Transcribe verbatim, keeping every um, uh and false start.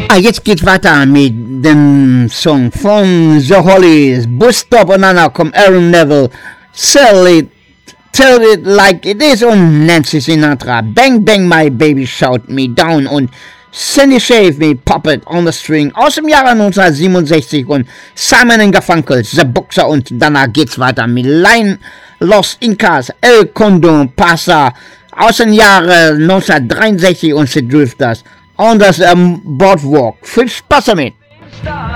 Ah, jetzt geht's weiter mit dem Song von The Hollies. Bus Stop und Anna kommt Aaron Neville. Sell it, tell it like it is und Nancy Sinatra. Bang Bang My Baby Shout Me Down und Sandy Shave Me Puppet on the String aus dem Jahre neunzehnhundertsiebenundsechzig und Simon and Garfunkel, The Boxer und danach geht's weiter mit Line Los Incas, El Condon Pasa aus dem Jahre neunzehnhundertdreiundsechzig und The Drifters on das ähm, Boardwalk. Viel Spaß damit!